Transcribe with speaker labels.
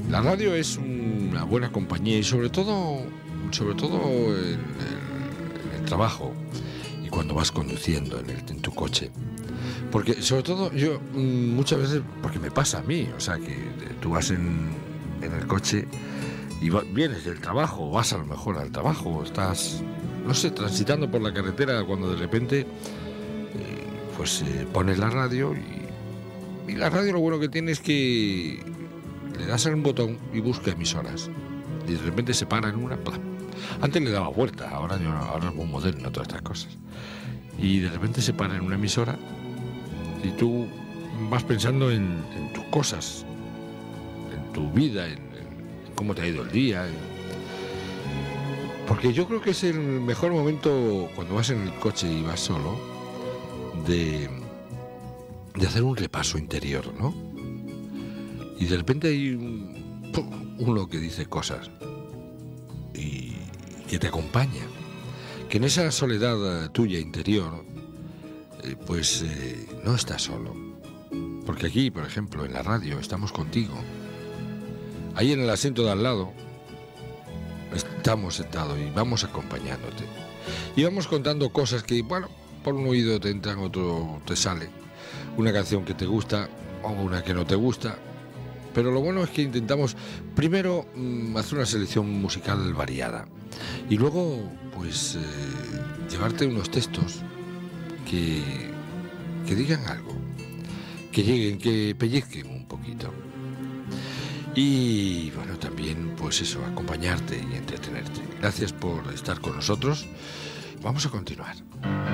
Speaker 1: La radio es una buena compañía y sobre todo en el trabajo y cuando vas conduciendo en tu coche. Porque sobre todo yo muchas veces, porque me pasa a mí, o sea que tú vas en el coche y vienes del trabajo, vas a lo mejor al trabajo, estás, no sé, transitando por la carretera cuando de repente pones la radio y la radio lo bueno que tiene es que le das a un botón y busca emisoras y de repente se para en una, ¡plam! Antes le daba vuelta, ahora es muy moderno todas estas cosas, y de repente se para en una emisora y tú vas pensando en tus cosas, en tu vida, en cómo te ha ido el día. Porque yo creo que es el mejor momento cuando vas en el coche y vas solo de hacer un repaso interior, ¿no? Y de repente hay uno que dice cosas y que te acompaña, que en esa soledad tuya interior no estás solo, porque aquí, por ejemplo, en la radio estamos contigo, ahí en el asiento de al lado estamos sentados y vamos acompañándote y vamos contando cosas que, bueno, por un oído te entran, otro te sale, una canción que te gusta o una que no te gusta, pero lo bueno es que intentamos primero hacer una selección musical variada y luego llevarte unos textos que digan algo, que lleguen, que pellizquen un poquito. Y bueno, también acompañarte y entretenerte. Gracias por estar con nosotros. Vamos a continuar.